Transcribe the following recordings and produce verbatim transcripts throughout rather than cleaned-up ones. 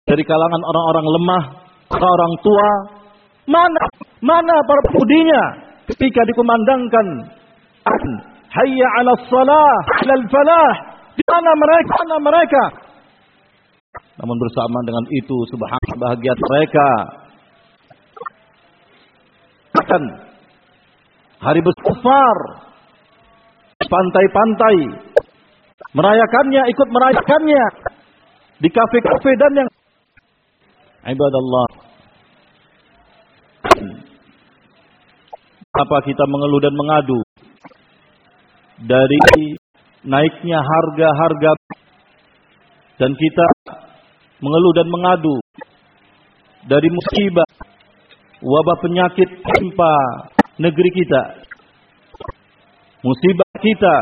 dari kalangan orang-orang lemah, orang tua. Mana mana para pemudinya ketika dikumandangkan hayya 'alas shalah, 'alal falah. Di mana mereka? Mana mereka? Namun bersamaan dengan itu, subhanallah, bahagia mereka. Bahkan hari besar, pantai-pantai, merayakannya, ikut merayakannya di kafe-kafe dan yang ibadallah. Apa kita mengeluh dan mengadu dari naiknya harga-harga, dan kita mengeluh dan mengadu dari musibah wabah penyakit timpa negeri kita, musibah kita.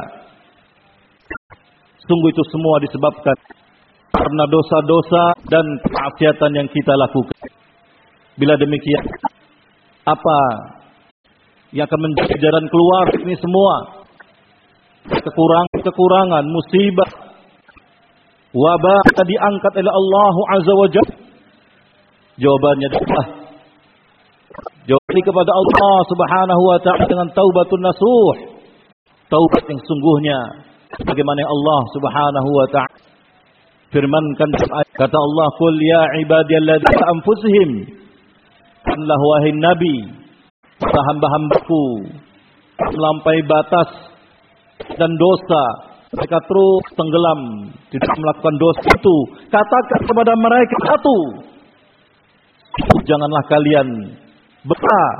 Sungguh itu semua disebabkan karena dosa-dosa dan kemaksiatan yang kita lakukan. Bila demikian, apa yang akan menjadi jalan keluar ini semua? Kekurangan-kekurangan, musibah, wabah yang diangkat oleh Allah Azza wa Jalla. Jawabannya adalah jawab kepada Allah Subhanahu wa taala dengan taubatun nasuh, taubat yang sungguhnya, bagaimana Allah Subhanahu wa taala firmankan, kata Allah, qul ya ibadiyalladzina anfusihim, Allah wahai nabi, hamba-hambaku melampaui batas dan dosa, mereka terus tenggelam tidak melakukan dosa itu, katakan kepada mereka, satu, janganlah kalian berah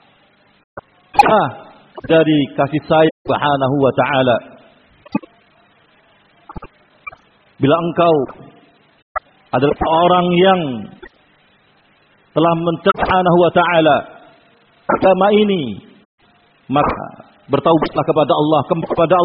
dari kasih sayang Subhanahu wa ta'ala. Bila engkau adalah orang yang telah mencari Subhanahu wa ta'ala agama ini, maka bertaubatlah kepada Allah, kepada Allah.